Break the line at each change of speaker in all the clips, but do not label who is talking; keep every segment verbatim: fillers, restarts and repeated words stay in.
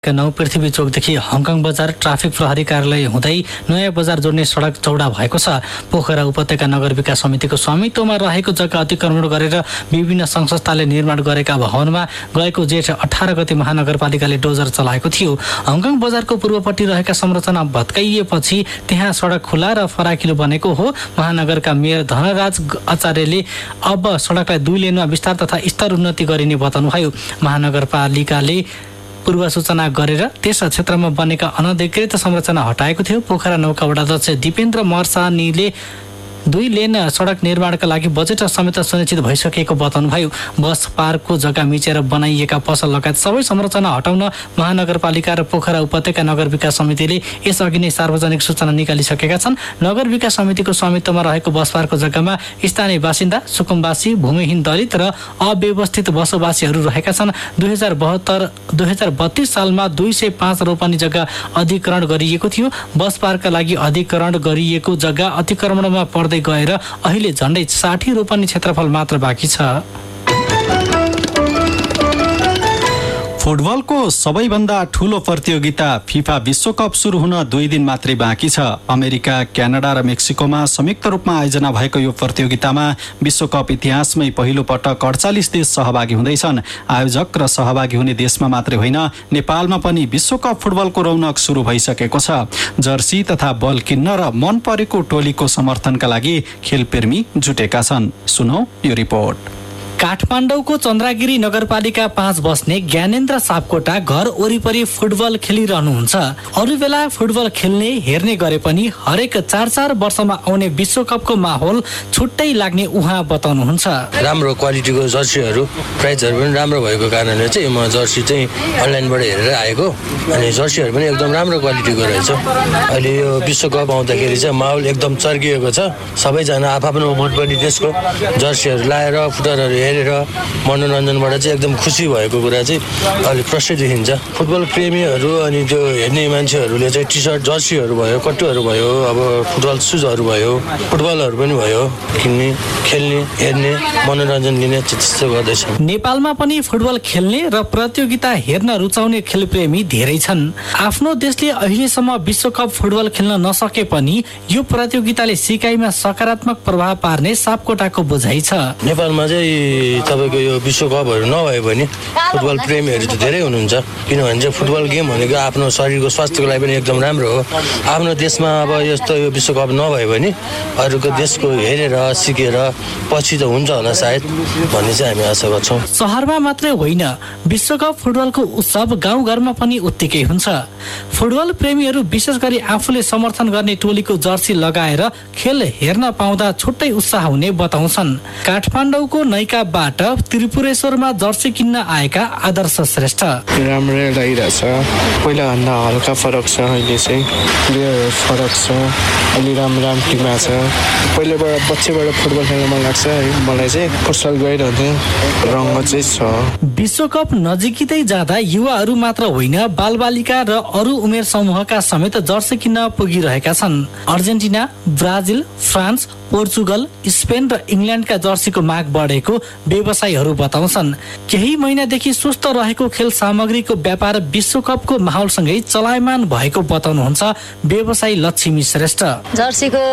नौ पृथ्वी चोकदेखि हङकङ बजार ट्राफिक प्रहरी कार्यालय हुँदै नयाँ बजार जोड्ने सडक चौडा भएको छ। पोखरा उपत्यका नगर विकास समितिको स्वामित्वमा रहेको जग्गा अतिक्रमण गरेर विभिन्न सङ्घ संस्थाले निर्माण गरेका भवनमा गएको जेठ अठार गते महानगरपालिकाले डोजर चलाएको थियो। हङकङ बजारको पूर्वपट्टि रहेका संरचना भत्काइएपछि त्यहाँ सडक खुला र फराकिलो बनेको हो। महानगरका मेयर धनराज आचार्यले अब सडकलाई दुई लेनमा विस्तार तथा स्तर उन्नति गरिने बताउनुभयो। महानगरपालिकाले पूर्व सूचना गरेर त्यस क्षेत्रमा बनेका अनधिकृत संरचना हटाएको थियो। पोखरा नौका वडाध्यक्ष दिपेन्द्र मर्सानीले दुई लेन सडक निर्माणका लागि बजेट समेत सुनिश्चित भइसकेको बताउनुभयो। बस पार्कको जग्गा मिचेर बनाइएका पसल लगायत सबै संरचना हटाउन महानगरपालिका र पोखरा उपत्यका नगर विकास समितिले यसअघि नै सार्वजनिक सूचना निकालिसकेका छन्। नगर विकास समितिको स्वामित्वमा रहेको बस पार्कको जग्गामा स्थानीय बासिन्दा, सुकुम्बासी, भूमिहीन दलित र अव्यवस्थित बसोबासीहरू रहेका छन्। दुई हजार बहत्तर दुई हजार बत्तीस सालमा दुई सय पाँच रोपनी जग्गा अधिग्रहण गरिएको थियो। बस पार्कका लागि अधिग्रहण गरिएको जग्गा अतिक्रमणमा पर्दै गएर अहिले झण्डै साठी रोपनी क्षेत्रफल मात्र बाँकी छ।
फुटबलको सबैभन्दा ठूलो प्रतियोगिता फिफा विश्वकप सुरु हुन दुई दिन मात्रै बाँकी छ। अमेरिका, क्यानाडा र मेक्सिकोमा संयुक्त रूपमा आयोजना भएको यो प्रतियोगितामा विश्वकप इतिहासमै पहिलो पटक अडचालिस देश सहभागी हुँदैछन्। आयोजक र सहभागी हुने देशमा मात्रै होइन, नेपालमा पनि विश्वकप फुटबलको रौनक सुरु भइसकेको छ। जर्सी तथा बल किन्न र मन परेको टोलीको समर्थनका लागि खेलप्रेमी जुटेका छन्। सुनौ यो रिपोर्ट।
काठमाडौँको चन्द्रागिरी नगरपालिका पाँच बस्ने ज्ञानेन्द्र सापकोटा घर वरिपरि फुटबल खेलिरहनुहुन्छ। अरू बेला फुटबल खेल्ने हेर्ने गरे पनि हरेक चार चार वर्षमा आउने विश्वकपको माहौल छुट्टै लाग्ने उहाँ बताउनुहुन्छ।
राम्रो क्वालिटीको जर्सीहरू, प्राइजहरू पनि राम्रो भएको कारणले चाहिँ म जर्सी चाहिँ अनलाइनबाट हेरेर आएको, अनि जर्सीहरू पनि एकदम राम्रो क्वालिटीको रहेछ। अहिले यो विश्वकप आउँदाखेरि चाहिँ माहौल एकदम चर्किएको छ। सबैजना आफआफ्नो मनपर्ने देशको जर्सीहरू लाएर फुटबलहरू हेरेर मनोरञ्जनबाट चाहिँ एकदम खुसी भएको कुरा चाहिँ अलिक प्रष्ट देखिन्छ। फुटबल प्रेमीहरू अनि त्यो हेर्ने मान्छेहरूले चाहिँ टी सर्ट, जर्सीहरू भयो, कट्टुहरू भयो, अब फुटबल सुजहरू भयो, फुटबलहरू पनि भयो, किन्ने, खेल्ने, हेर्ने, मनोरञ्जन लिने त्यस्तो गर्दैछ।
नेपालमा पनि फुटबल खेल्ने र प्रतियोगिता हेर्न रुचाउने खेलप्रेमी धेरै छन्। आफ्नो देशले अहिलेसम्म विश्वकप फुटबल खेल्न नसके पनि यो प्रतियोगिताले सिकाइमा सकारात्मक प्रभाव पार्ने सापकोटाको बुझाइ छ।
नेपालमा चाहिँ तपाईँको यो विश्वकपहरू नभए पनि फुटबल प्रेमीहरू चाहिँ धेरै हुनुहुन्छ, किनभने चाहिँ फुटबल गेम भनेको आफ्नो शरीरको स्वास्थ्यको लागि पनि एकदम राम्रो हो। आफ्नो देशमा अब यस्तो यो विश्वकप नभए पनि अरूको देशको हेरेर सिकेर पछि त हुन्छ होला सायद भन्ने चाहिँ हामी आशा गर्छौँ।
सहरमा मात्रै होइन, विश्वकप फुटबलको उत्सव गाउँघरमा पनि उत्तिकै हुन्छ। फुटबल प्रेमीहरू विशेष गरी आफूले समर्थन गर्ने टोलीको जर्सी लगाएर खेल हेर्न पाउँदा छुट्टै उत्साह हुने बताउँछन्। काठमाडौँको नैकाबाट त्रिपुरेश्वरमा जर्सी किन्न आएका आदर्श श्रेष्ठ।
राम्रै लागिरहेछ, पहिलाभन्दा हल्का फरक छ, अहिले चाहिँ प्लेयर फरक छ, अहिले राम्रो राम्रो टिममा छ। पहिलाबाट बच्चैबाट फुटबल खेल्न मन लाग्छ है, मलाई चाहिँ फुटबल गइरहन्थ्यो, रङ्ग चाहिँ छ।
विश्वकप नजिकै जाँदा युवाहरू मात्र होइन, बालबालिका र अरू उमेर समूहका समेत जर्सी किन्न पुगिरहेका छन्। Argentina, Brazil, France, Portugal, Spain र इङ्ल्यान्डका जर्सीको माग बढेको व्यवसायीहरू बताउँछन्। केही महिनादेखि सुस्त रहेको खेल सामग्रीको व्यापार विश्वकपको माहौलसँगै चलायमान भएको बताउनुहुन्छ व्यवसायी लक्ष्मी श्रेष्ठ।
जर्सीको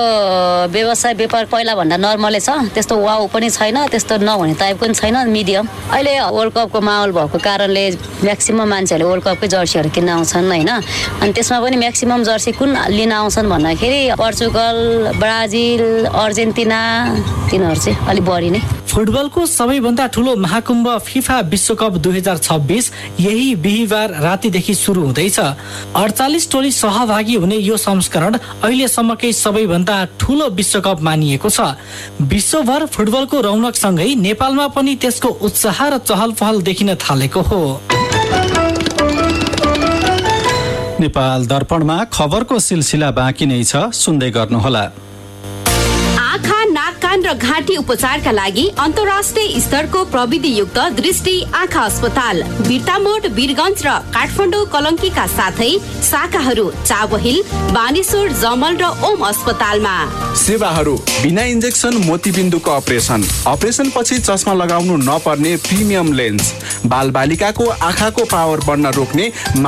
व्यवसाय व्यापार पहिला भन्दा नर्मलै छ, त्यस्तो वाउ पनि छैन, त्यस्तो नहुने टाइप पनि छैन, मिडियम। अहिले वर्ल्ड कपको माहौल भएको कारणले म्याक्सिमम मान्छेहरूले वर्ल्ड कपकै जर्सीहरू किन्न आउँछन् होइन, अनि त्यसमा पनि म्याक्सिमम जर्सी कुन लिन आउँछन् भन्दाखेरि पोर्चुगल, ब्राजिल, अर्जेन्टिना, तिनीहरू चाहिँ अलिक बढी नै।
फुटबलको सबैभन्दा ठुलो महाकुम्भ फिफा विश्वकप दुई हजार छब्बिस यही बिहिबार रातिदेखि सुरु हुँदैछ। अडचालिस टोली सहभागी हुने यो संस्करण अहिलेसम्मकै सबैभन्दा ठुलो विश्वकप मानिएको छ। विश्वभर फुटबलको रौनकसँगै नेपालमा पनि त्यसको उत्साह र चहल पहल देखिन थालेको हो।
नेपाल दर्पणमा खबरको सिलसिला बाँकी नै छ, सुन्दै गर्नुहोला।
आँखा, नाक, कान र घाँटी उपचारका लागि अन्तर्राष्ट्रिय स्तरको प्रविधियुक्त दृष्टि आँखा अस्पताल बिर्तामोड वीरगञ्ज र काठमाडौँ कलङ्कीका साथै शाखाहरू चाबहिल बानेश्वर जमल र ओम अस्पतालमा।
सेवाहरू बिना इन्जेक्सन मोतीबिन्दुको अपरेसन, अपरेसन पछि चस्मा लगाउनु नपर्ने प्रिमियम लेन्स, बालबालिकाको आँखाको पावर बढ्न रोक्ने